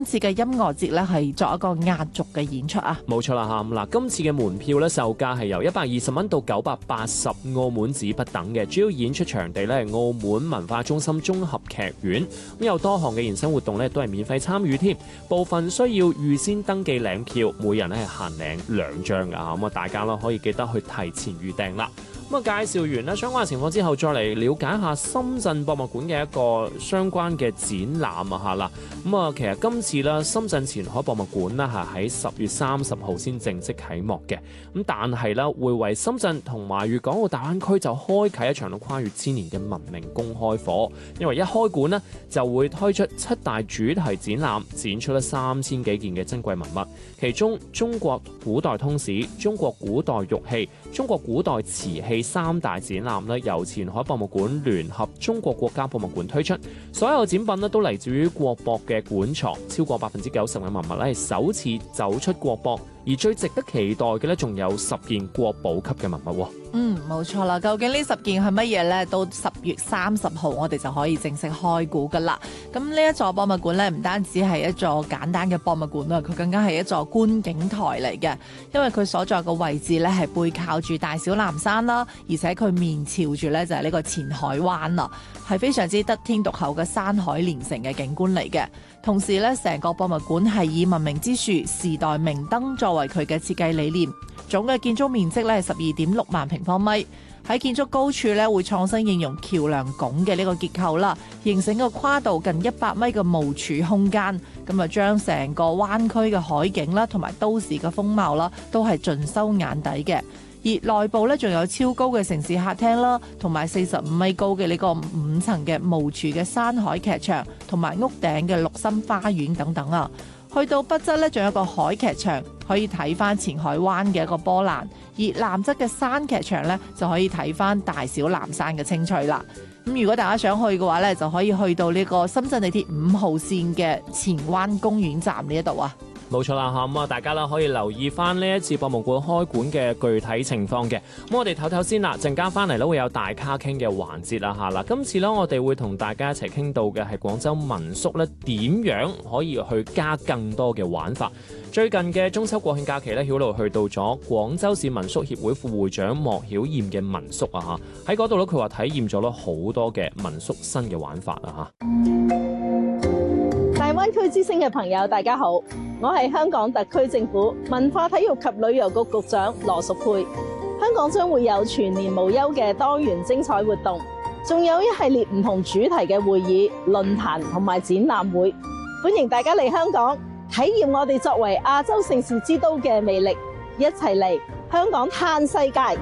今次嘅音樂節咧係作一個壓軸嘅演出啊。 冇錯啦嚇，咁嗱，今次嘅門票咧售價係由120蚊到980澳門紙不等嘅，主要演出場地咧係澳門文化中心綜合劇院，咁有多項嘅延伸活動咧都係免費參與添，部分需要預先登記領票，每人咧係限領2張㗎嚇，咁啊大家啦可以記得去提前預訂啦。咁啊，介紹完咧相關嘅情況之後，再嚟了解下深圳博物館嘅一個相關嘅展覽啊嚇啦。咁啊，其實今次咧深圳前海博物館咧係喺10月30號先正式啟幕嘅。咁但係咧會為深圳同埋粵港澳大灣區就開啟一場跨越千年嘅文明公開課。因為一開館呢，就會推出7大主題展覽，展出咗3000幾件嘅珍貴文物，其中中國古代通史、中國古代玉器、中國古代瓷器3大展覽咧，由前海博物館聯合中國國家博物館推出，所有展品咧都嚟自於國博嘅館藏，超過90%嘅文物咧係首次走出國博，而最值得期待嘅咧仲有10件國寶級嘅文物。 冇錯啦。究竟呢10件係乜嘢呢？到10月30號我哋就可以正式開估噶啦。咁呢一座博物館咧，唔單止係一座簡單嘅博物館啦，佢更加係一座觀景台嚟嘅。因為佢所在嘅位置咧係背靠住大小南山啦，而且佢面朝住咧就係呢個前海灣啦，係非常之得天獨厚嘅山海連成嘅景觀嚟嘅。同時咧，成個博物館係以文明之樹、時代明燈作為佢嘅設計理念，總嘅建築面積咧係12.6萬平方米。喺建築高處咧會創新應用橋梁拱嘅呢個結構啦，形成一個跨度近100米嘅無柱空間，咁啊將成個灣區嘅海景啦同埋都市嘅風貌啦都係盡收眼底嘅。而內部咧仲有超高嘅城市客廳啦，同埋45米高嘅呢個5層嘅無柱嘅山海劇場，同埋屋頂嘅綠心花園等等啊。去到北側咧，仲有一個海劇場，可以睇翻前海灣嘅一個波瀾；而南側嘅山劇場咧，就可以睇翻大小南山嘅青翠啦。咁如果大家想去嘅話咧，就可以去到呢個深圳地鐵5號線嘅前灣公園站呢一度啊。 冇錯啦嚇，咁啊大家啦可以留意翻呢一次博物館開館嘅具體情況嘅。咁我哋唞唞先啦，陣間翻嚟咧會有大咖傾嘅環節啦嚇啦。今次咧我哋會同大家一齊傾到嘅係廣州民宿咧點樣可以去加更多嘅玩法。最近嘅中秋國慶假期咧，曉露去到咗廣州市民宿協會副會長莫曉燕嘅民宿啊嚇，喺嗰度咧佢話體驗咗好多嘅民宿新嘅玩法啊嚇。 大灣區之星嘅朋友，大家好，我係香港特區政府文化體育及旅遊局局長羅淑佩。香港將會有全年無休嘅多元精彩活動，仲有一系列唔同主題嘅會議、論壇同埋展覽會，歡迎大家嚟香港體驗我哋作為亞洲盛事之都嘅魅力，一齊嚟香港嘆世界。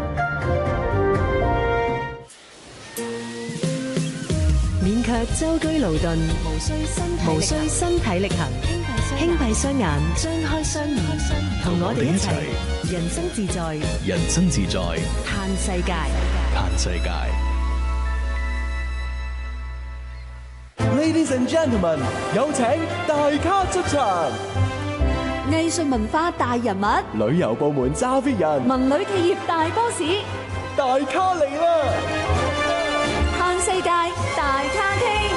免卻舟車勞頓，無需身體力行，輕閉雙眼，張開雙耳，同我哋一齊人生自在， 人生自在， 嘆世界， 嘆世界。 Ladies and gentlemen，有請大咖出場。 藝術文化大人物， 旅遊部門揸 fit 人， 文旅企業大 boss， 大咖嚟啦！ 嘆世界大咖傾。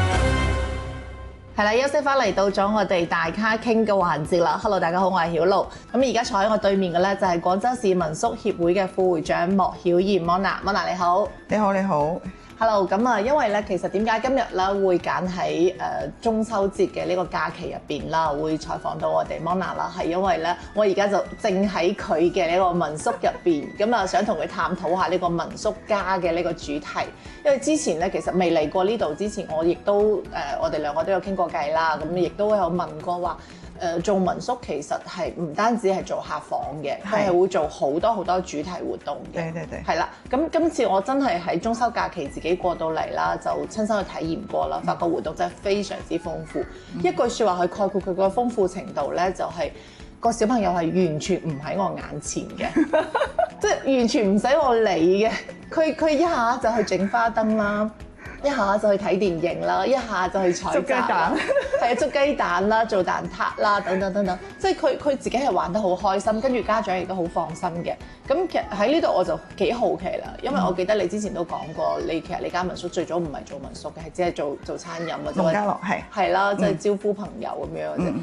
係啦，休息翻嚟到咗我哋大咖傾嘅環節啦。Hello， 大家好，我係曉露。咁而家坐喺我對面嘅咧就係廣州市民宿協會嘅副會長莫曉燕 Mona。Mona 你好。 你好，你好。 Hello， 咁啊，因為咧，其實點解今日咧會揀喺中秋節嘅呢個假期入邊啦，會採訪到我哋 Mona 啦，係因為咧，我而家就正喺佢嘅呢個民宿入邊，咁啊想同佢探討下呢個民宿家嘅呢個主題。因為之前咧其實未嚟過呢度之前，我亦都我哋兩個都有傾過偈啦，咁亦都有問過話。做民宿其實係唔單止係做客房嘅，佢係會做好多主題活動嘅。 對。 係啦，咁今次我真係喺中秋假期自己過到嚟啦，就親身去體驗過啦，發覺活動真係非常之豐富。一句説話去概括佢個豐富程度咧，就係個小朋友係完全唔喺我眼前嘅，即係完全唔使我理嘅。佢一下就去整花燈啦。 一下就去睇電影啦，一下就去採集啦，係啊，捉雞蛋啦，做蛋撻啦，等等等等，即係佢自己係玩得好開心，跟住家長亦都好放心嘅。咁其實喺呢度我就幾好奇啦，因為我記得你之前都講過，其實你間民宿最早唔係做民宿嘅，係只係做餐飲或者農家樂係啦，即係招呼朋友咁樣嘅啫。